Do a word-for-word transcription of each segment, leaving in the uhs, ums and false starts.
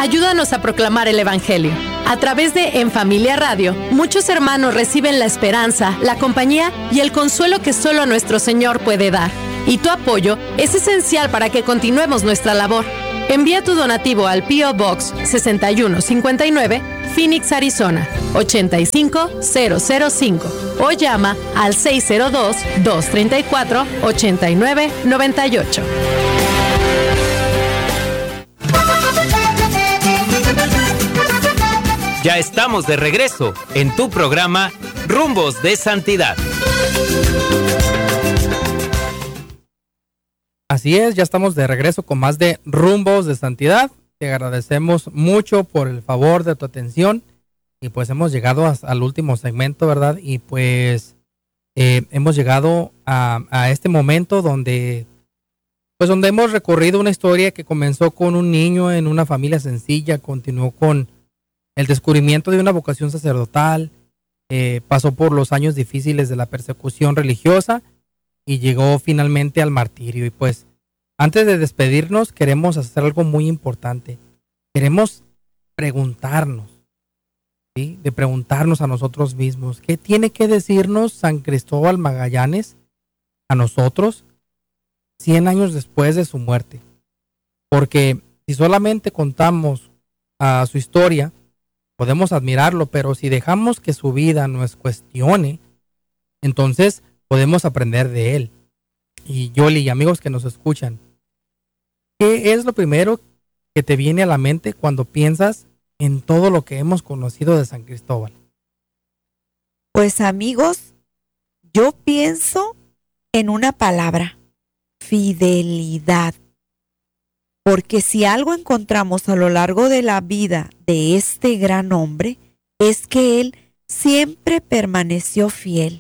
Ayúdanos a proclamar el Evangelio. A través de En Familia Radio, muchos hermanos reciben la esperanza, la compañía y el consuelo que solo nuestro Señor puede dar. Y tu apoyo es esencial para que continuemos nuestra labor. Envía tu donativo al P O Box sesenta y uno cincuenta y nueve, Phoenix, Arizona, ochenta y cinco cero cero cinco o llama al seis cero dos, dos tres cuatro, ocho nueve nueve ocho. Ya estamos de regreso en tu programa Rumbos de Santidad. Así es, ya estamos de regreso con más de Rumbos de Santidad. Te agradecemos mucho por el favor de tu atención y pues hemos llegado hasta al último segmento, ¿verdad? Y pues eh, hemos llegado a, a este momento donde pues donde hemos recorrido una historia que comenzó con un niño en una familia sencilla, continuó con el descubrimiento de una vocación sacerdotal, eh, pasó por los años difíciles de la persecución religiosa y llegó finalmente al martirio. Y pues, antes de despedirnos, queremos hacer algo muy importante. Queremos preguntarnos, ¿sí? De preguntarnos a nosotros mismos, ¿qué tiene que decirnos San Cristóbal Magallanes a nosotros cien años después de su muerte? Porque si solamente contamos a su historia, podemos admirarlo, pero si dejamos que su vida nos cuestione, entonces podemos aprender de él. Y Yoli y amigos que nos escuchan, ¿qué es lo primero que te viene a la mente cuando piensas en todo lo que hemos conocido de San Cristóbal? Pues amigos, yo pienso en una palabra: fidelidad. Porque si algo encontramos a lo largo de la vida de este gran hombre, es que él siempre permaneció fiel.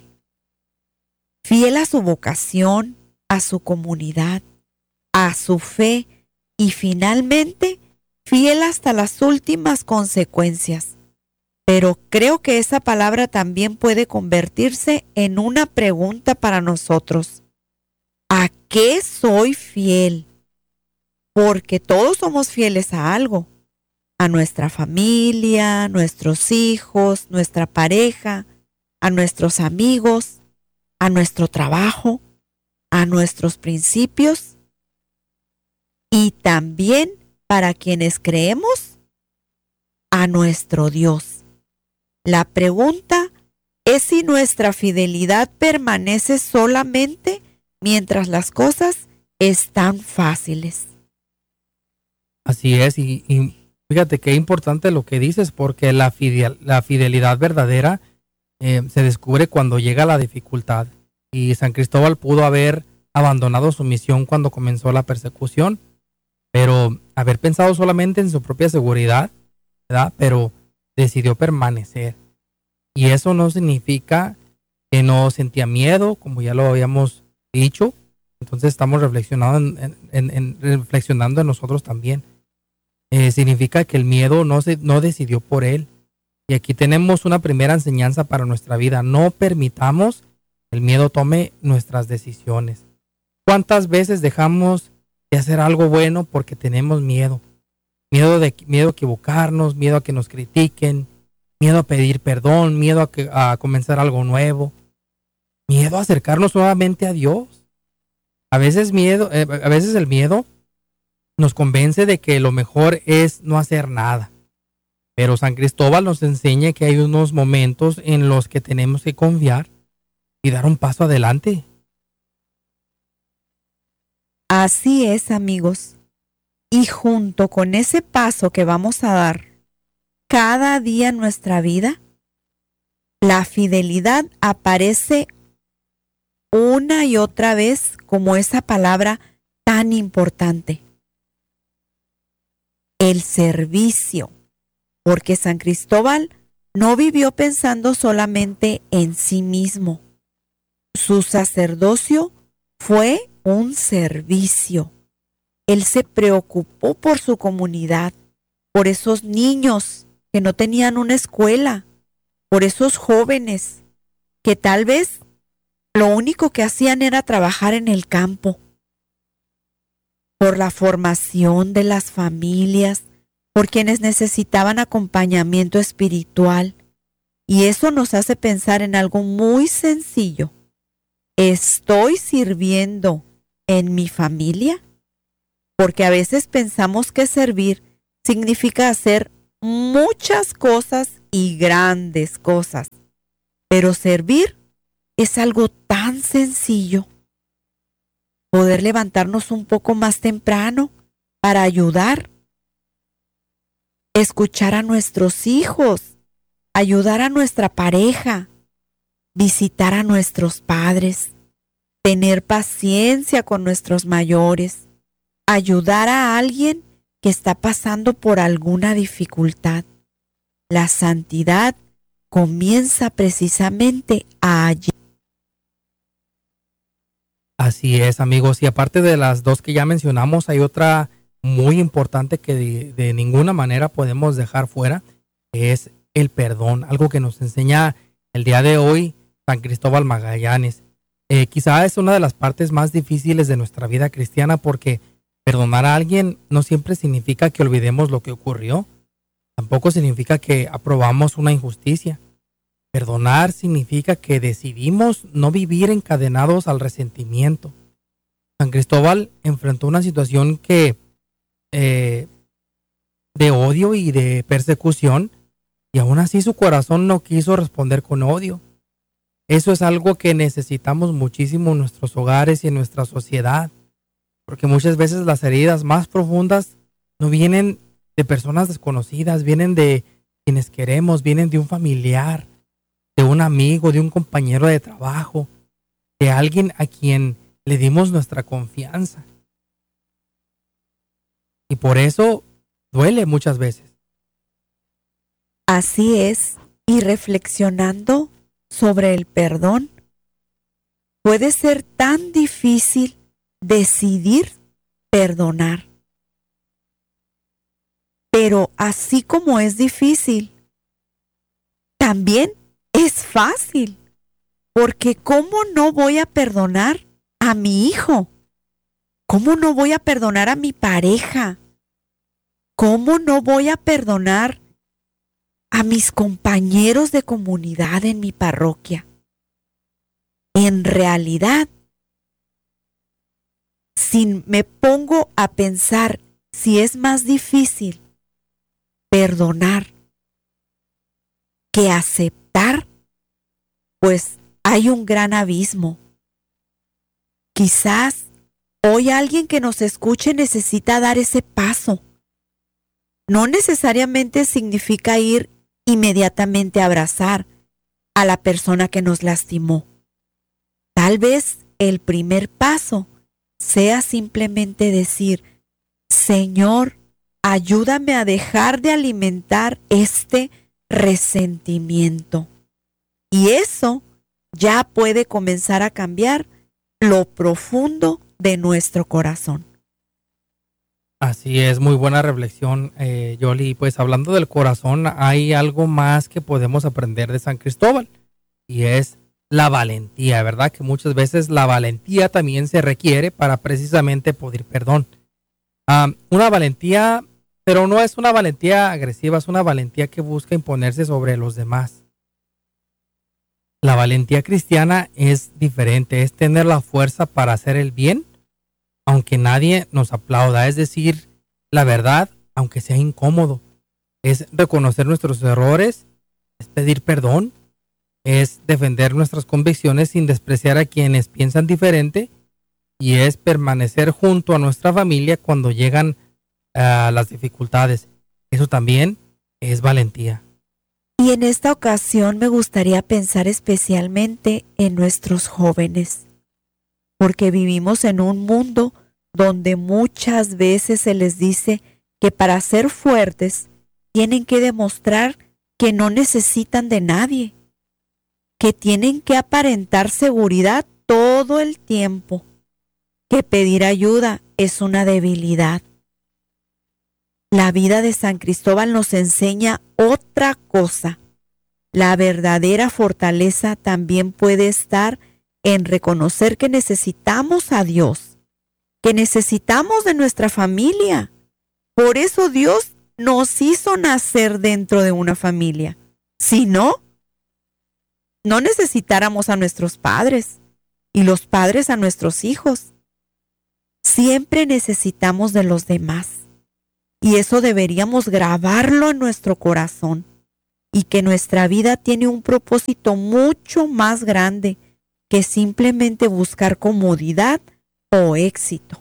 Fiel a su vocación, a su comunidad, a su fe y finalmente fiel hasta las últimas consecuencias. Pero creo que esa palabra también puede convertirse en una pregunta para nosotros. ¿A qué soy fiel? Porque todos somos fieles a algo, a nuestra familia, nuestros hijos, nuestra pareja, a nuestros amigos, a nuestro trabajo, a nuestros principios y también para quienes creemos, a nuestro Dios. La pregunta es si nuestra fidelidad permanece solamente mientras las cosas están fáciles. Así es, y, y fíjate qué importante lo que dices, porque la, fidel, la fidelidad verdadera eh, se descubre cuando llega la dificultad. Y San Cristóbal pudo haber abandonado su misión cuando comenzó la persecución, pero haber pensado solamente en su propia seguridad, ¿verdad? Pero decidió permanecer. Y eso no significa que no sentía miedo, como ya lo habíamos dicho. Entonces estamos reflexionando en, en, en, reflexionando en nosotros también. Eh, significa que el miedo no, se, no decidió por él. Y aquí tenemos una primera enseñanza para nuestra vida. No permitamos que el miedo tome nuestras decisiones. ¿Cuántas veces dejamos de hacer algo bueno porque tenemos miedo? Miedo, de, miedo a equivocarnos, miedo a que nos critiquen, miedo a pedir perdón, miedo a, que, a comenzar algo nuevo, miedo a acercarnos nuevamente a Dios. A veces, miedo, eh, a veces el miedo nos convence de que lo mejor es no hacer nada. Pero San Cristóbal nos enseña que hay unos momentos en los que tenemos que confiar y dar un paso adelante. Así es, amigos. Y junto con ese paso que vamos a dar cada día en nuestra vida, la fidelidad aparece una y otra vez como esa palabra tan importante. El servicio, porque San Cristóbal no vivió pensando solamente en sí mismo. Su sacerdocio fue un servicio. Él se preocupó por su comunidad, por esos niños que no tenían una escuela, por esos jóvenes que tal vez lo único que hacían era trabajar en el campo, por la formación de las familias, por quienes necesitaban acompañamiento espiritual. Y eso nos hace pensar en algo muy sencillo. ¿Estoy sirviendo en mi familia? Porque a veces pensamos que servir significa hacer muchas cosas y grandes cosas. Pero servir es algo tan sencillo. Poder levantarnos un poco más temprano para ayudar. Escuchar a nuestros hijos. Ayudar a nuestra pareja. Visitar a nuestros padres. Tener paciencia con nuestros mayores. Ayudar a alguien que está pasando por alguna dificultad. La santidad comienza precisamente allí. Así es, amigos. Y aparte de las dos que ya mencionamos, hay otra muy importante que de, de ninguna manera podemos dejar fuera, que es el perdón. Algo que nos enseña el día de hoy San Cristóbal Magallanes. Eh, quizá es una de las partes más difíciles de nuestra vida cristiana, porque perdonar a alguien no siempre significa que olvidemos lo que ocurrió. Tampoco significa que aprobamos una injusticia. Perdonar significa que decidimos no vivir encadenados al resentimiento. San Cristóbal enfrentó una situación que eh, de odio y de persecución, y aún así su corazón no quiso responder con odio. Eso es algo que necesitamos muchísimo en nuestros hogares y en nuestra sociedad, porque muchas veces las heridas más profundas no vienen de personas desconocidas, vienen de quienes queremos, vienen de un familiar, de un amigo, de un compañero de trabajo, de alguien a quien le dimos nuestra confianza. Y por eso duele muchas veces. Así es, y reflexionando sobre el perdón, puede ser tan difícil decidir perdonar. Pero así como es difícil, también es fácil. Porque ¿cómo no voy a perdonar a mi hijo? ¿Cómo no voy a perdonar a mi pareja? ¿Cómo no voy a perdonar a mis compañeros de comunidad en mi parroquia? En realidad, si me pongo a pensar si es más difícil perdonar que aceptar, pues hay un gran abismo. Quizás hoy alguien que nos escuche necesita dar ese paso. No necesariamente significa ir inmediatamente a abrazar a la persona que nos lastimó. Tal vez el primer paso sea simplemente decir: Señor, ayúdame a dejar de alimentar este resentimiento. Y eso ya puede comenzar a cambiar lo profundo de nuestro corazón. Así es, muy buena reflexión, eh, Yoli. Pues hablando del corazón, hay algo más que podemos aprender de San Cristóbal, y es la valentía, ¿verdad? Que muchas veces la valentía también se requiere para precisamente pedir perdón. Um, una valentía, pero no es una valentía agresiva, es una valentía que busca imponerse sobre los demás. La valentía cristiana es diferente, es tener la fuerza para hacer el bien, aunque nadie nos aplauda, es decir, la verdad, aunque sea incómodo. Es reconocer nuestros errores, es pedir perdón, es defender nuestras convicciones sin despreciar a quienes piensan diferente, y es permanecer junto a nuestra familia cuando llegan uh, las dificultades. Eso también es valentía. Y en esta ocasión me gustaría pensar especialmente en nuestros jóvenes, porque vivimos en un mundo donde muchas veces se les dice que para ser fuertes tienen que demostrar que no necesitan de nadie, que tienen que aparentar seguridad todo el tiempo, que pedir ayuda es una debilidad. La vida de San Cristóbal nos enseña otra cosa. La verdadera fortaleza también puede estar en reconocer que necesitamos a Dios, que necesitamos de nuestra familia. Por eso Dios nos hizo nacer dentro de una familia. Si no, no necesitáramos a nuestros padres y los padres a nuestros hijos. Siempre necesitamos de los demás. Y eso deberíamos grabarlo en nuestro corazón. Y que nuestra vida tiene un propósito mucho más grande que simplemente buscar comodidad o éxito.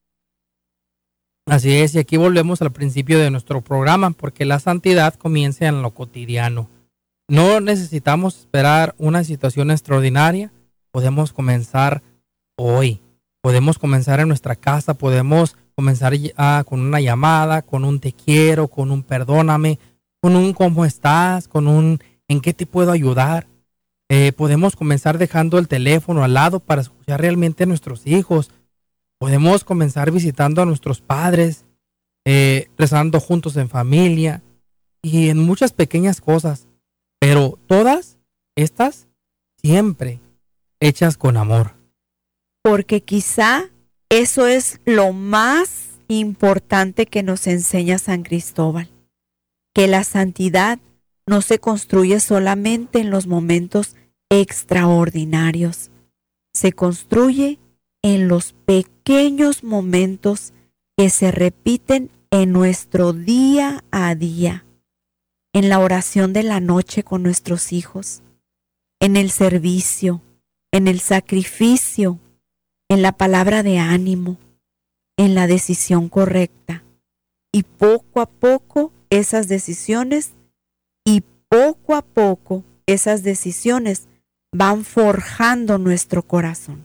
Así es, y aquí volvemos al principio de nuestro programa, porque la santidad comienza en lo cotidiano. No necesitamos esperar una situación extraordinaria, podemos comenzar hoy. Podemos comenzar en nuestra casa, podemos comenzar ah, con una llamada, con un te quiero, con un perdóname, con un cómo estás, con un en qué te puedo ayudar. Eh, podemos comenzar dejando el teléfono al lado para escuchar realmente a nuestros hijos. Podemos comenzar visitando a nuestros padres, eh, rezando juntos en familia y en muchas pequeñas cosas. Pero todas estas siempre hechas con amor. Porque quizá eso es lo más importante que nos enseña San Cristóbal. Que la santidad no se construye solamente en los momentos extraordinarios. Se construye en los pequeños momentos que se repiten en nuestro día a día. En la oración de la noche con nuestros hijos. En el servicio. En el sacrificio. En la palabra de ánimo. En la decisión correcta. Y poco a poco esas decisiones y poco a poco esas decisiones van forjando nuestro corazón.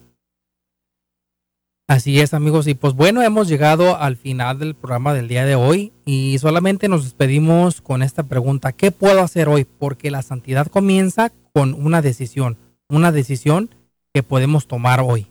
Así es, amigos, y pues bueno, hemos llegado al final del programa del día de hoy y solamente nos despedimos con esta pregunta: ¿qué puedo hacer hoy? Porque la santidad comienza con una decisión, una decisión que podemos tomar hoy.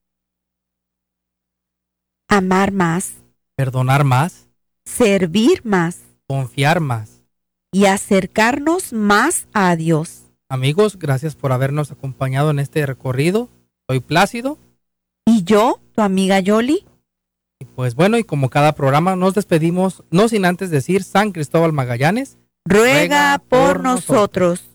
Amar más, perdonar más, servir más, confiar más y acercarnos más a Dios. Amigos, gracias por habernos acompañado en este recorrido. Soy Plácido. Y yo, tu amiga Yoli. Y pues bueno, y como cada programa nos despedimos, no sin antes decir: San Cristóbal Magallanes ruega por nosotros.